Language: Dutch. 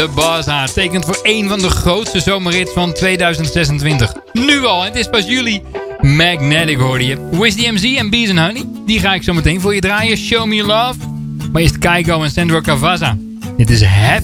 De Baza tekent voor een van de grootste zomerhits van 2026. Nu al, het is pas juli. Magnetic hoorde je. Wiz DMC en Bees Honey. Die ga ik zo meteen voor je draaien. Show Me Love. Maar eerst Kygo en Sandro Cavazza. Dit is Happy.